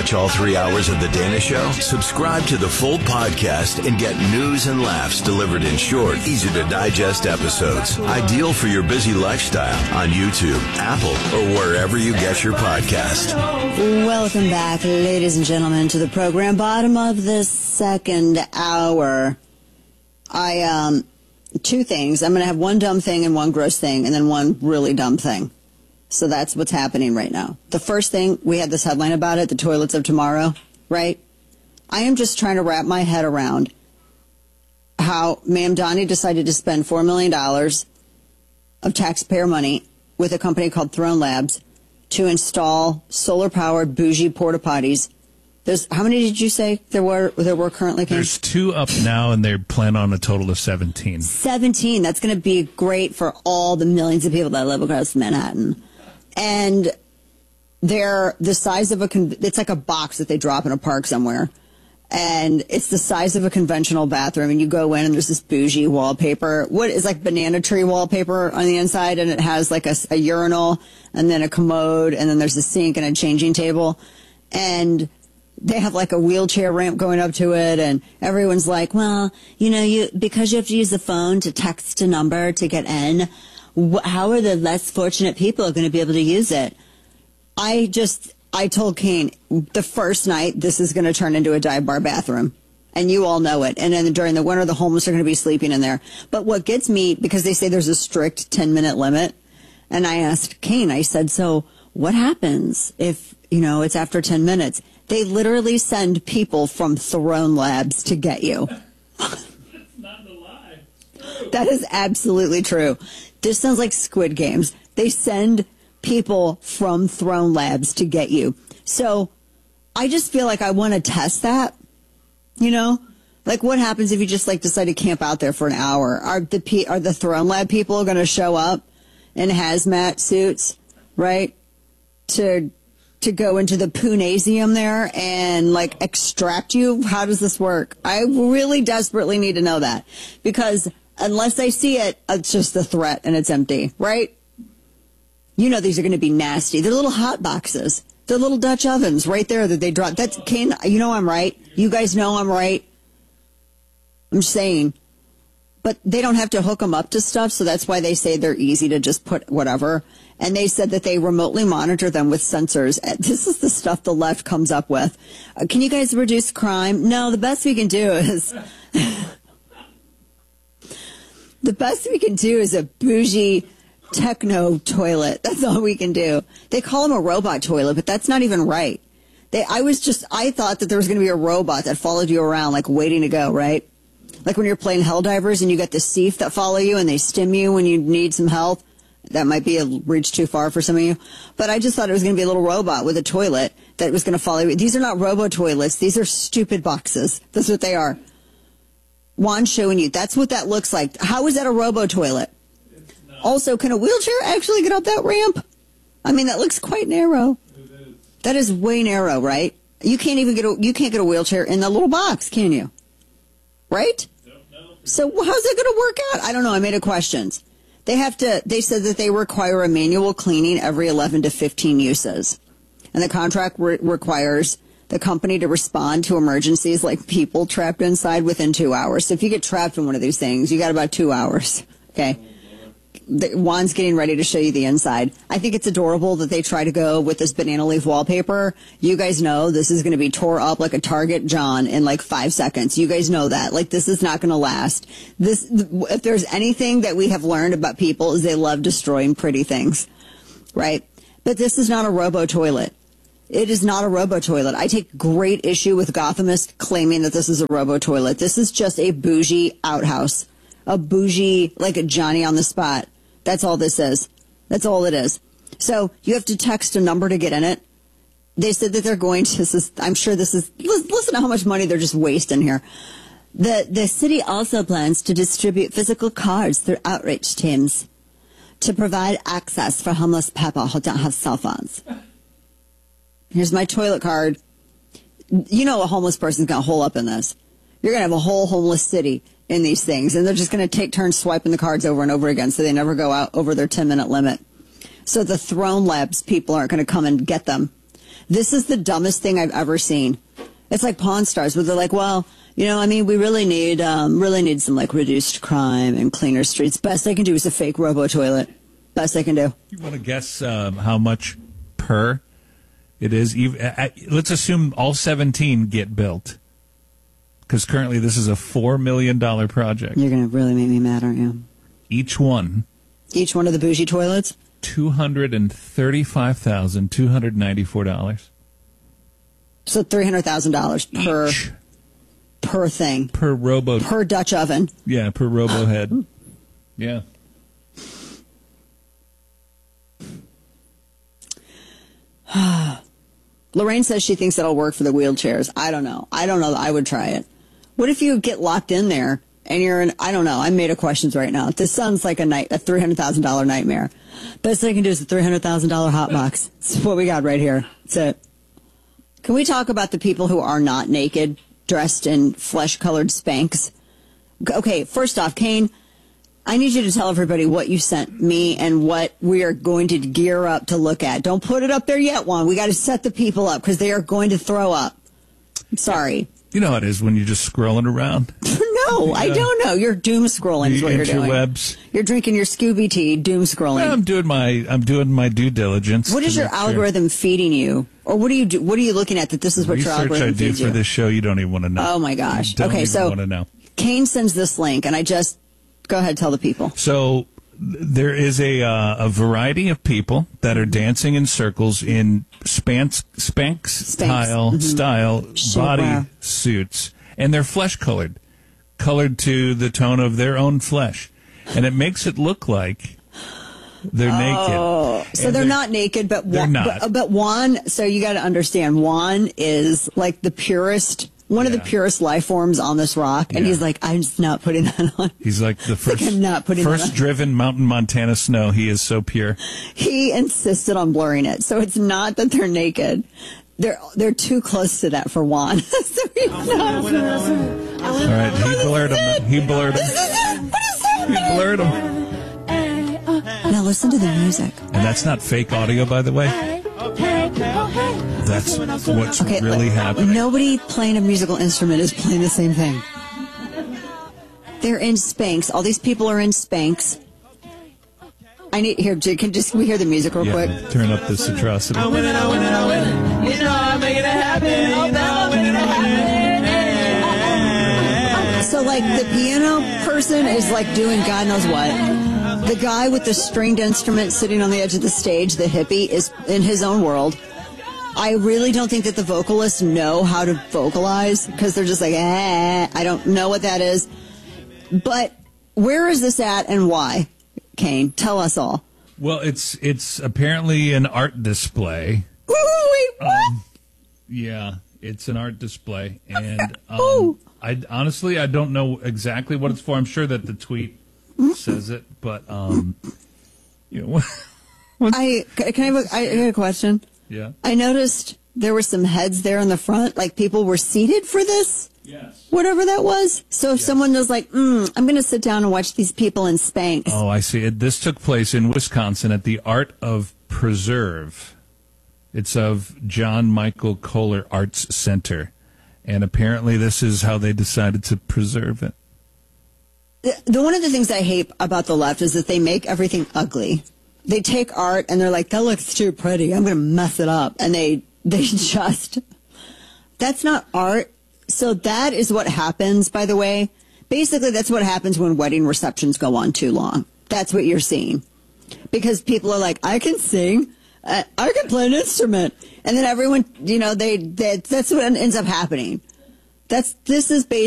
catch all 3 hours of The Dana Show? Subscribe to the full podcast and get news and laughs delivered in short, easy-to-digest episodes. Ideal for your busy lifestyle on YouTube, Apple, or wherever you get your podcast. Welcome back, ladies and gentlemen, to the program. Bottom of the second hour. Two things. I'm going to have one dumb thing and one gross thing, and then one really dumb thing. So that's what's happening right now. The first thing, we had this headline about it, the toilets of tomorrow, right? I am just trying to wrap my head around how Mamdani decided to spend $4 million of taxpayer money with a company called Throne Labs to install solar-powered bougie porta potties. How many did you say there were currently? There's 2 up now, and they plan on a total of 17. 17. That's going to be great for all the millions of people that live across Manhattan. And they're the size of it's like a box that they drop in a park somewhere. And it's the size of a conventional bathroom. And you go in and there's this bougie wallpaper. What is like banana tree wallpaper on the inside. And it has like a urinal and then a commode. And then there's a sink and a changing table. And they have like a wheelchair ramp going up to it. And everyone's like, well, because you have to use the phone to text a number to get in. How are the less fortunate people going to be able to use it? I told Kane the first night this is going to turn into a dive bar bathroom. And you all know it. And then during the winter, the homeless are going to be sleeping in there. But what gets me, because they say there's a strict 10-minute limit. And I asked Kane, I said, so what happens if, it's after 10 minutes? They literally send people from Throne Labs to get you. That's not a lie. That is absolutely true. This sounds like Squid Games. They send people from Throne Labs to get you. So I just feel like I want to test that, Like what happens if you just decide to camp out there for an hour? Are the Throne Lab people going to show up in hazmat suits, right, to go into the Punasium there and extract you? How does this work? I really desperately need to know that, because unless I see it, it's just a threat and it's empty, right? These are going to be nasty. They're little hot boxes. They're little Dutch ovens right there that they drop. That's Kane. I'm right. You guys know I'm right. I'm saying, but they don't have to hook them up to stuff, so that's why they say they're easy to just put whatever. And they said that they remotely monitor them with sensors. This is the stuff the left comes up with. Can you guys reduce crime? No, the best we can do is a bougie techno toilet. That's all we can do. They call them a robot toilet, but that's not even right. I thought that there was going to be a robot that followed you around, waiting to go, right? Like when you're playing Helldivers and you got the Thief that follow you and they stim you when you need some help. That might be a reach too far for some of you. But I just thought it was going to be a little robot with a toilet that was going to follow you. These are not robo-toilets. These are stupid boxes. That's what they are. Juan's showing you. That's what that looks like. How is that a robo-toilet? Also, can a wheelchair actually get up that ramp? I mean, that looks quite narrow. That is way narrow, right? You can't get a wheelchair in the little box, can you? Right? No. So how's it going to work out? I don't know. I made questions. They said that they require a manual cleaning every 11 to 15 uses. And the contract requires the company to respond to emergencies like people trapped inside within 2 hours. So if you get trapped in one of these things, you got about 2 hours. Okay. Juan's getting ready to show you the inside. I think it's adorable that they try to go with this banana leaf wallpaper. You guys know this is going to be tore up like a Target John in 5 seconds. You guys know that. This is not going to last. If there's anything that we have learned about people is they love destroying pretty things, right? But this is not a robo-toilet. It is not a robo-toilet. I take great issue with Gothamists claiming that this is a robo-toilet. This is just a bougie outhouse. A bougie, like a Johnny on the spot. That's all this is. That's all it is. So you have to text a number to get in it. They said that they're going to, I'm sure this is, listen to how much money they're just wasting here. The city also plans to distribute physical cards through outreach teams to provide access for homeless people who don't have cell phones. Here's my toilet card. You know a homeless person's going to hole up in this. You're going to have a whole homeless city in these things, and they're just going to take turns swiping the cards over and over again so they never go out over their 10-minute limit. So the Throne Labs people aren't going to come and get them. This is the dumbest thing I've ever seen. It's like Pawn Stars, where they're like, well, you know, I mean, we really need some like reduced crime and cleaner streets. Best I can do is a fake robo toilet. Best I can do. You want to guess how much per it is? Let's assume all 17 get built, because currently this is a $4 million project. You're going to really make me mad, aren't you? Each one of the bougie toilets? $235,294. So $300,000 per thing. Per robo. Per Dutch oven. Yeah, per robo head. Yeah. Lorraine says she thinks it'll work for the wheelchairs. I don't know. I would try it. What if you get locked in there and you're in, I don't know. I'm made of questions right now. This sounds like a $300,000 nightmare. Best I can do is a $300,000 hot box. That's what we got right here. That's it. Can we talk about the people who are not naked, dressed in flesh-colored Spanx? Okay, first off, Kane, I need you to tell everybody what you sent me and what we are going to gear up to look at. Don't put it up there yet, Juan. We got to set the people up because they are going to throw up. I'm sorry. You know how it is when you're just scrolling around? No, yeah. I don't know. You're doom scrolling is what you're doing. Interwebs. You're drinking your Scooby tea, doom scrolling. Well, I'm doing my due diligence. What is your algorithm feeding you? Or what do you do? What are you looking at that this is what your algorithm feeds you? Research I do for this show, you don't even want to know. Oh my gosh. Okay, so want to know. Kane sends this link and go ahead, tell the people. So there is a variety of people that are dancing in circles in Spanx style body suits, and they're flesh colored to the tone of their own flesh, and it makes it look like they're naked. So they're not naked, but Juan. So you got to understand, Juan is like the purest. One of the purest life forms on this rock, and he's like, I'm just not putting that on. He's like the first, I'm not putting that on. Driven mountain Montana snow. He is so pure. He insisted on blurring it, so it's not that they're naked. They're too close to that for Juan. So all right, he blurred him. What is that? He blurred him. Now listen to the music. And that's not fake audio, by the way. That's what's really happening. Nobody playing a musical instrument is playing the same thing. They're in Spanx. All these people are in Spanx. Can we hear the music real quick? Turn up this atrocity. I win it. You know I'm making it happen. I'm making it happen. So like the piano person is like doing God knows what. The guy with the stringed instrument sitting on the edge of the stage, the hippie, is in his own world. I really don't think that the vocalists know how to vocalize because they're just like, I don't know what that is. But where is this at and why? Kane, tell us all. Well, it's apparently an art display. Wait, what? Yeah, it's an art display, and I honestly don't know exactly what it's for. I'm sure that the tweet says it, but you know, I got a question. Yeah. I noticed there were some heads there in the front, like people were seated for this. Yes. Whatever that was. So if someone was like, I'm going to sit down and watch these people in Spanx. Oh, I see. This took place in Wisconsin at the Art of Preserve. It's of John Michael Kohler Arts Center. And apparently this is how they decided to preserve it. One of the things I hate about the left is that they make everything ugly. They take art and they're like, that looks too pretty. I'm going to mess it up. And they just, that's not art. So that is what happens, by the way. Basically, that's what happens when wedding receptions go on too long. That's what you're seeing. Because people are like, I can sing. I can play an instrument. And then everyone, that's what ends up happening. This is basically